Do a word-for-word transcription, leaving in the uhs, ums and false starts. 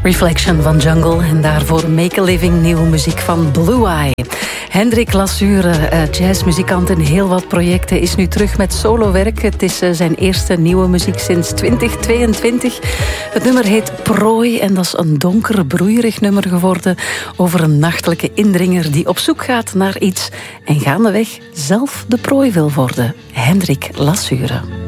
Reflection van Jungle en daarvoor Make a Living, nieuwe muziek van Blue Eye. Hendrik Lassure, uh, jazzmuzikant in heel wat projecten, is nu terug met solowerk. Het is uh, zijn eerste nieuwe muziek sinds twintig tweeëntwintig. Het nummer heet Prooi en dat is een donker, broeierig nummer geworden over een nachtelijke indringer die op zoek gaat naar iets en gaandeweg zelf de prooi wil worden. Hendrik Lassure.